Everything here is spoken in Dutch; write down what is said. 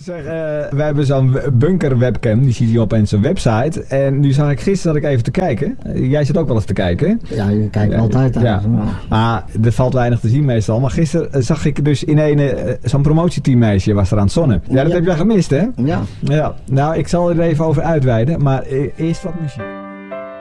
Zeg, wij hebben zo'n bunker webcam, die ziet je opeens een website. En nu zag ik gisteren even te kijken. Jij zit ook wel eens te kijken, hè? Ja, je kijkt altijd aan. Ja. Maar er valt weinig te zien meestal. Maar gisteren zag ik dus in zo'n promotieteammeisje was er aan het zonnen. Ja, dat heb jij gemist, hè? Ja. Ja. Nou, ik zal er even over uitweiden. Maar eerst wat muziek.